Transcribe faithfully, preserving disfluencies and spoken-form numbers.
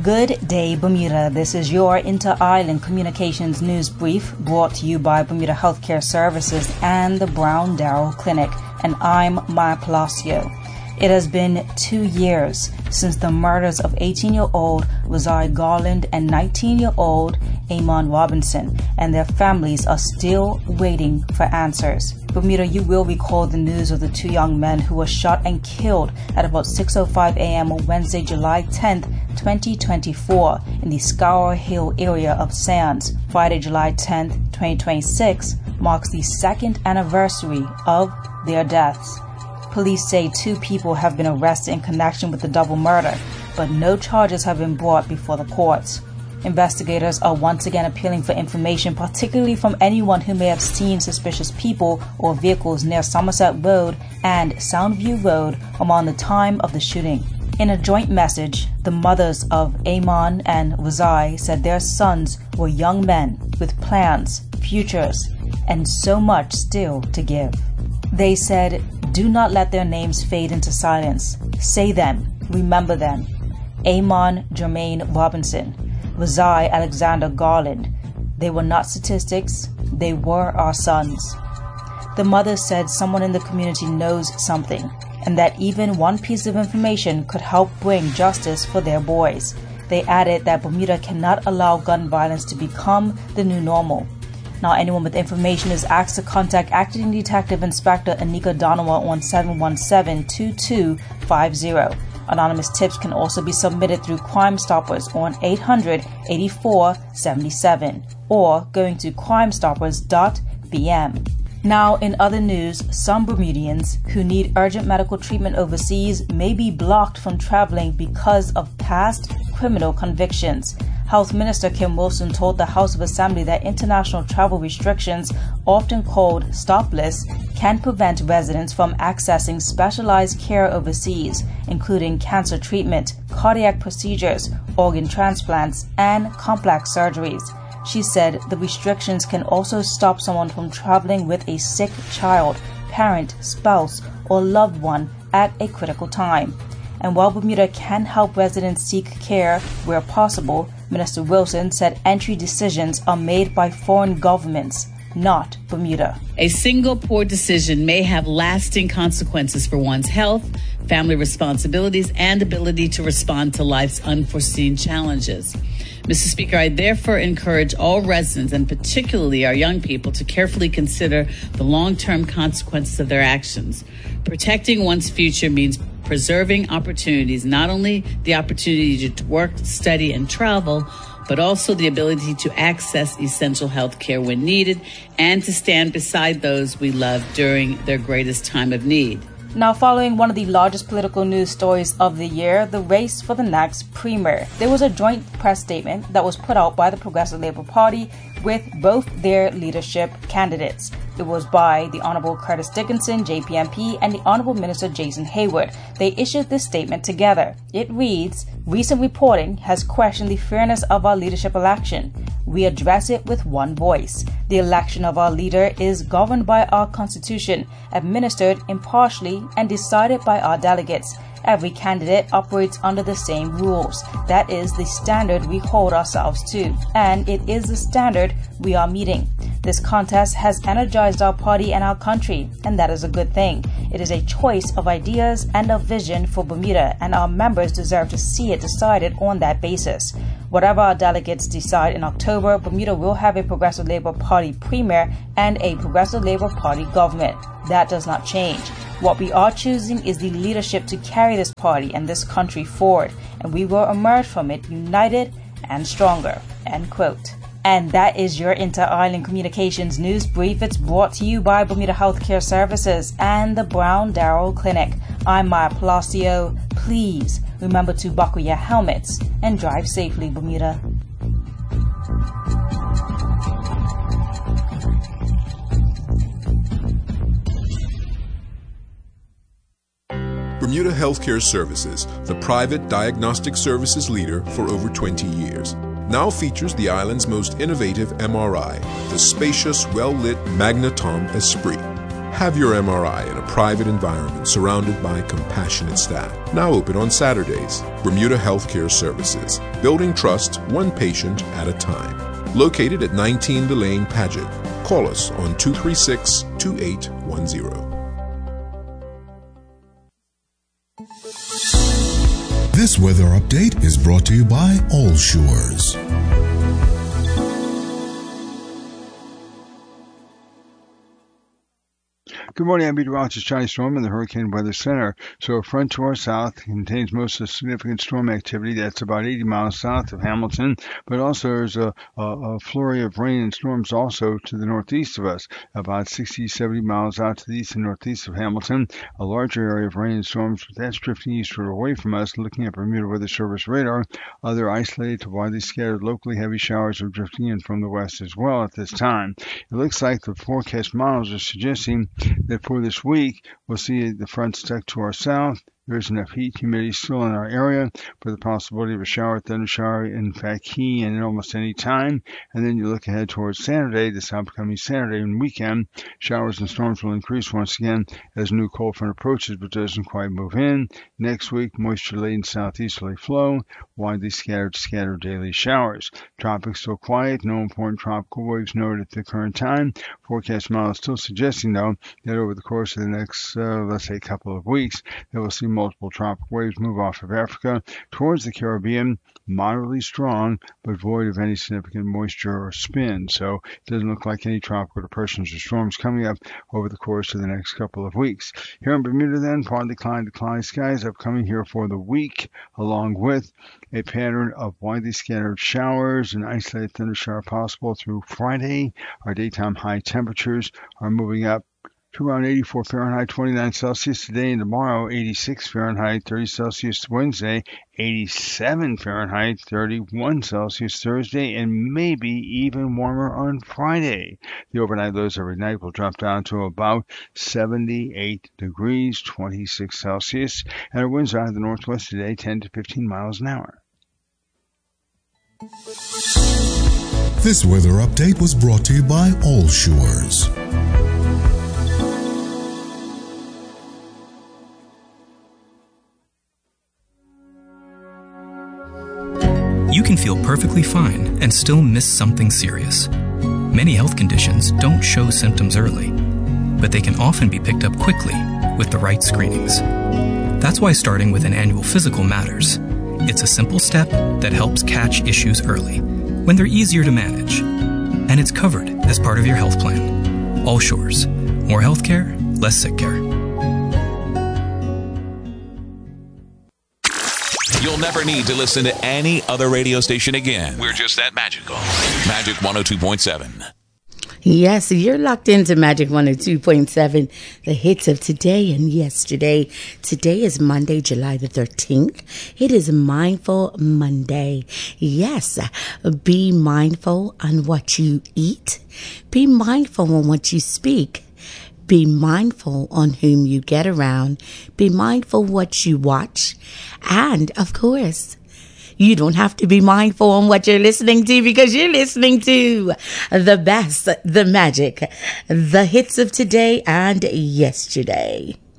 Good day, Bermuda. This is your Inter-Island Communications News Brief brought to you by Bermuda Healthcare Services and the Brown Darrell Clinic, and I'm Maya Palacio. It has been two years since the murders of eighteen-year-old Rosai Garland and nineteen-year-old Amon Robinson, and their families are still waiting for answers. Bermuda, you will recall the news of the two young men who were shot and killed at about six oh five a.m. on Wednesday, July tenth, twenty twenty-four in the Scour Hill area of Sands. Friday, July tenth, twenty twenty-six marks the second anniversary of their deaths. Police say two people have been arrested in connection with the double murder, but no charges have been brought before the courts. Investigators are once again appealing for information, particularly from anyone who may have seen suspicious people or vehicles near Somerset Road and Soundview Road around the time of the shooting. In a joint message, the mothers of Amon and Rosai said their sons were young men with plans, futures, and so much still to give. They said, "Do not let their names fade into silence. Say them, remember them. Amon Jermaine Robinson, Rosai Alexander Garland. They were not statistics, they were our sons." The mother said someone in the community knows something, and that even one piece of information could help bring justice for their boys. They added that Bermuda cannot allow gun violence to become the new normal. Now, anyone with information is asked to contact Acting Detective Inspector Anika Donowa on seven one seven, two two five zero. Anonymous tips can also be submitted through Crime Stoppers on eight hundred, eighty-four, seventy-seven or going to crime stoppers dot b m. Now, in other news, some Bermudians who need urgent medical treatment overseas may be blocked from traveling because of past criminal convictions. Health Minister Kim Wilson told the House of Assembly that international travel restrictions, often called stop lists, can prevent residents from accessing specialized care overseas, including cancer treatment, cardiac procedures, organ transplants, and complex surgeries. She said the restrictions can also stop someone from traveling with a sick child, parent, spouse, or loved one at a critical time. And while Bermuda can help residents seek care where possible, Minister Wilson said entry decisions are made by foreign governments, not Bermuda. A single poor decision may have lasting consequences for one's health, family responsibilities, and ability to respond to life's unforeseen challenges. Mister Speaker, I therefore encourage all residents, and particularly our young people, to carefully consider the long-term consequences of their actions. Protecting one's future means preserving opportunities, not only the opportunity to work, study, and travel, but also the ability to access essential health care when needed and to stand beside those we love during their greatest time of need. Now, following one of the largest political news stories of the year, the race for the next premier, there was a joint press statement that was put out by the Progressive Labour Party with both their leadership candidates. It was by the Honourable Curtis Dickinson, J P M P, and the Honourable Minister Jason Hayward. They issued this statement together. It reads, "Recent reporting has questioned the fairness of our leadership election. We address it with one voice. The election of our leader is governed by our Constitution, administered impartially, and decided by our delegates. Every candidate operates under the same rules. That is the standard we hold ourselves to, and it is the standard we are meeting. This contest has energized our party and our country, and that is a good thing. It is a choice of ideas and of vision for Bermuda, and our members deserve to see it decided on that basis. Whatever our delegates decide in October, Bermuda will have a Progressive Labour Party premier and a Progressive Labour Party government. That does not change. What we are choosing is the leadership to carry this party and this country forward, and we will emerge from it united and stronger." End quote. And that is your Inter-Island Communications News Brief. It's brought to you by Bermuda Healthcare Services and the Brown Darrell Clinic. I'm Maya Palacio. Please remember to buckle your helmets and drive safely, Bermuda. Bermuda Healthcare Services, the private diagnostic services leader for over twenty years, now features the island's most innovative M R I, the spacious, well-lit Magnetom Esprit. Have your M R I in a private environment surrounded by compassionate staff. Now open on Saturdays. Bermuda Healthcare Services. Building trust one patient at a time. Located at nineteen Delane Paget. Call us on two three six, two eight one zero. This weather update is brought to you by All Shores. Good morning, I'm Peter Roch's Chinese Storm in the Hurricane Weather Center. So a front to our south contains most of the significant storm activity. That's about eighty miles south of Hamilton, but also there's a, a, a flurry of rain and storms also to the northeast of us, about sixty, seventy miles out to the east and northeast of Hamilton. A larger area of rain and storms, but that's drifting eastward away from us. Looking at Bermuda Weather Service radar, other isolated to widely scattered locally heavy showers are drifting in from the west as well at this time. It looks like the forecast models are suggesting that for this week, we'll see the front stuck to our south. There's enough heat, humidity still in our area for the possibility of a shower, thunder shower, in fact, key in almost any time. And then you look ahead towards Saturday, this upcoming Saturday and weekend. Showers and storms will increase once again as new cold front approaches, but doesn't quite move in. Next week, moisture-laden southeasterly flow, widely scattered, scattered daily showers. Tropics still quiet, no important tropical waves noted at the current time. Forecast model is still suggesting, though, that over the course of the next, uh, let's say, couple of weeks, that we'll see multiple tropical waves move off of Africa towards the Caribbean, moderately strong, but void of any significant moisture or spin. So it doesn't look like any tropical depressions or storms coming up over the course of the next couple of weeks. Here in Bermuda, then, partly cloudy to cloudy skies upcoming here for the week, along with a pattern of widely scattered showers and isolated thundershower possible through Friday. Our daytime high temperatures are moving up to around eighty-four Fahrenheit, twenty-nine Celsius today and tomorrow, eighty-six Fahrenheit, thirty Celsius Wednesday, eighty-seven Fahrenheit, thirty-one Celsius Thursday, and maybe even warmer on Friday. The overnight lows every night will drop down to about seventy-eight degrees, twenty-six Celsius, and our winds out of the northwest today, ten to fifteen miles an hour. This weather update was brought to you by All Shores. You can feel perfectly fine and still miss something serious. Many health conditions don't show symptoms early, but they can often be picked up quickly with the right screenings. That's why starting with an annual physical matters. It's a simple step that helps catch issues early, when they're easier to manage. And it's covered as part of your health plan. All Shores. More healthcare, less sick care. You'll never need to listen to any other radio station again. We're just that magical. Magic one oh two point seven. Yes, you're locked into Magic one oh two point seven, the hits of today and yesterday. Today is Monday, July the thirteenth. It is Mindful Monday. Yes, be mindful on what you eat. Be mindful on what you speak. Be mindful on whom you get around. Be mindful what you watch. And, of course, you don't have to be mindful on what you're listening to because you're listening to the best, the magic, the hits of today and yesterday.